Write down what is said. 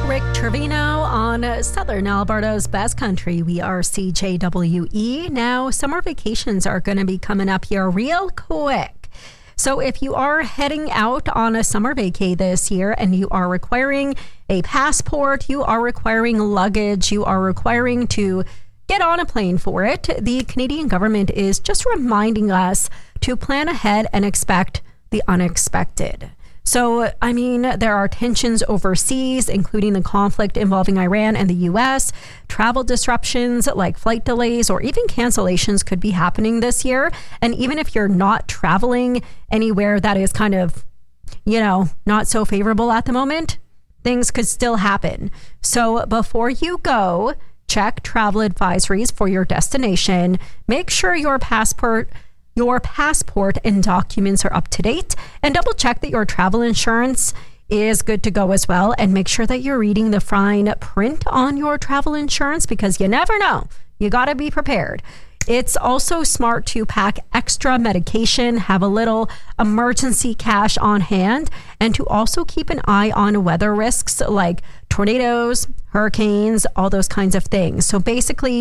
Rick Trevino on Southern Alberta's Best Country. We are CJWE. Now, summer vacations are going to be coming up here real quick. So if you are heading out on a summer vacay this year and you are requiring a passport, you are requiring luggage, you are requiring to get on a plane for it, the Canadian government is just reminding us to plan ahead and expect the unexpected. So, I mean, there are tensions overseas, including the conflict involving Iran and the U.S. Travel disruptions like flight delays or even cancellations could be happening this year. And even if you're not traveling anywhere that is kind of, not so favorable at the moment, things could still happen. So before you go, check travel advisories for your destination. Make sure your passport and documents are up to date, and double check that your travel insurance is good to go as well. And make sure that you're reading the fine print on your travel insurance, because you never know. You got to be prepared. It's also smart to pack extra medication, have a little emergency cash on hand, and to also keep an eye on weather risks like tornadoes, hurricanes, all those kinds of things. So basically,